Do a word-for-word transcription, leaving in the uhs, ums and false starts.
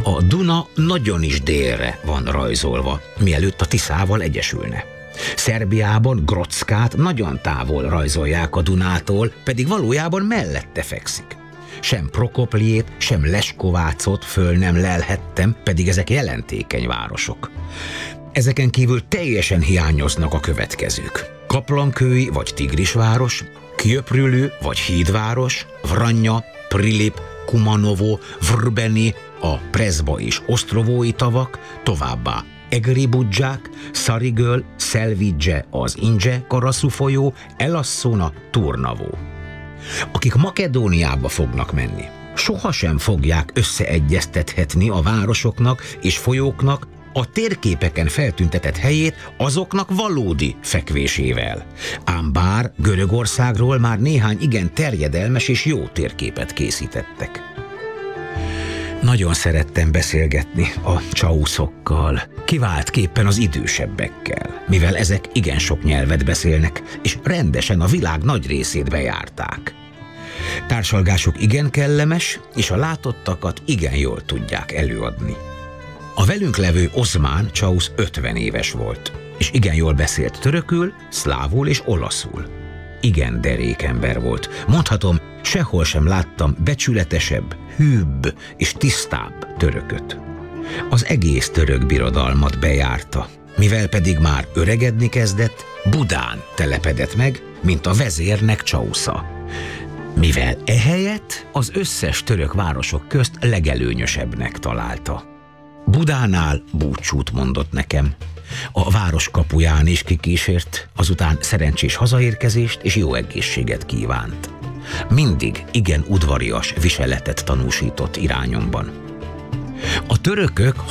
A Duna nagyon is délre van rajzolva, mielőtt a Tiszával egyesülne. Szerbiában Grockát nagyon távol rajzolják a Dunától, pedig valójában mellette fekszik. Sem Prokopljét, sem Leskovácot föl nem lelhettem, pedig ezek jelentékeny városok. Ezeken kívül teljesen hiányoznak a következők. Kaplankői vagy Tigrisváros, Kjöprülő vagy Hídváros, Vranja, Prilip, Kumanovo, Vrbeni, a Prezba és Ostrovói tavak, továbbá Egribudzsák, Szarigöl, Szelvidze, az Indje-Karaszu folyó, Elasszona, Turnavó. Akik Makedóniába fognak menni, sohasem fogják összeegyeztethetni a városoknak és folyóknak a térképeken feltüntetett helyét azoknak valódi fekvésével. Ám bár Görögországról már néhány igen terjedelmes és jó térképet készítettek. Nagyon szerettem beszélgetni a csauszokkal, kiváltképpen az idősebbekkel, mivel ezek igen sok nyelvet beszélnek, és rendesen a világ nagy részét bejárták. Társalgásuk igen kellemes, és a látottakat igen jól tudják előadni. A velünk levő Osman Csausz ötven éves volt, és igen jól beszélt törökül, szlávul és olaszul. Igen derék ember volt. Mondhatom, sehol sem láttam becsületesebb, hűbb és tisztább törököt. Az egész török birodalmat bejárta, mivel pedig már öregedni kezdett, Budán telepedett meg, mint a vezérnek Csausza. Mivel ehelyett az összes török városok közt legelőnyösebbnek találta. Budánál búcsút mondott nekem. A város kapuján is kikísért, azután szerencsés hazaérkezést és jó egészséget kívánt. Mindig igen udvarias viseletet tanúsított irányomban. A törökök